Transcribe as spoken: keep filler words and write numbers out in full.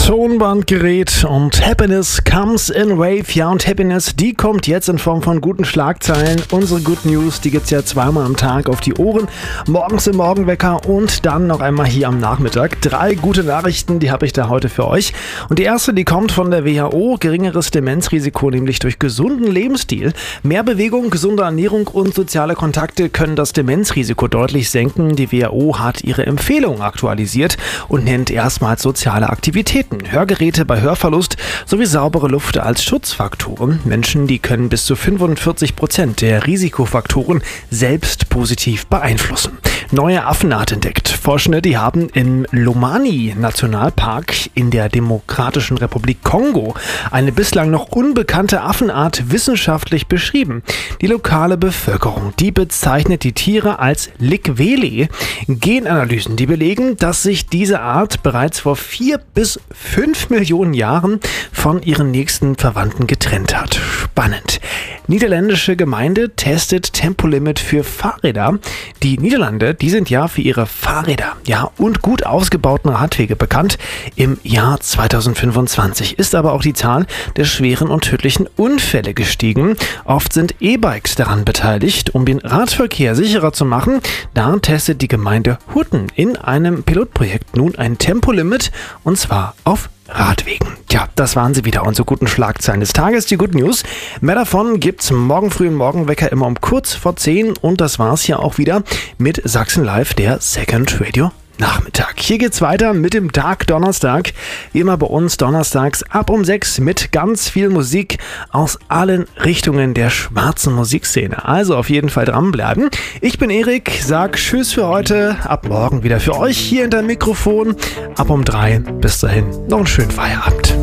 Tonbandgerät und Happiness comes in wave. Ja, und Happiness, die kommt jetzt in Form von guten Schlagzeilen. Unsere Good News, die gibt's ja zweimal am Tag auf die Ohren. Morgens im Morgenwecker und dann noch einmal hier am Nachmittag. Drei gute Nachrichten, die habe ich da heute für euch. Und die erste, die kommt von der W H O. Geringeres Demenzrisiko, nämlich durch gesunden Lebensstil. Mehr Bewegung, gesunde Ernährung und soziale Kontakte können das Demenzrisiko deutlich senken. Die W H O hat ihre Empfehlungen aktualisiert und nennt erstmals soziale Aktivitäten, Hörgeräte bei Hörverlust sowie saubere Luft als Schutzfaktoren. Menschen, die können bis zu fünfundvierzig Prozent der Risikofaktoren selbst positiv beeinflussen. Neue Affenart entdeckt. Forschende, die haben im Lomami-Nationalpark in der Demokratischen Republik Kongo eine bislang noch unbekannte Affenart wissenschaftlich beschrieben. Die lokale Bevölkerung, die bezeichnet die Tiere als Likwele. Genanalysen, die belegen, dass sich diese Art bereits vor vier bis fünf Millionen Jahren von ihren nächsten Verwandten getrennt hat. Spannend. Niederländische Gemeinde testet Tempolimit für Fahrräder. Die Niederlande, die sind ja für ihre Fahrräder ja, und gut ausgebauten Radwege bekannt. Im Jahr zweitausendfünfundzwanzig ist aber auch die Zahl der schweren und tödlichen Unfälle gestiegen. Oft sind E-Bikes daran beteiligt, um den Radverkehr sicherer zu machen. Da testet die Gemeinde Hutten in einem Pilotprojekt nun ein Tempolimit, und zwar auf Radwegen. Tja, das waren sie wieder, unsere guten Schlagzeilen des Tages, die Good News. Mehr davon gibt's morgen früh im Morgenwecker immer um kurz vor zehn, und das war's ja auch wieder mit Sachsen Live, der Second Radio Nachmittag. Hier geht's weiter mit dem Tag Donnerstag. Wie immer bei uns donnerstags ab um sechs mit ganz viel Musik aus allen Richtungen der schwarzen Musikszene. Also auf jeden Fall dranbleiben. Ich bin Erik, sag Tschüss für heute. Ab morgen wieder für euch hier hinter dem Mikrofon. Ab um drei. Bis dahin noch einen schönen Feierabend.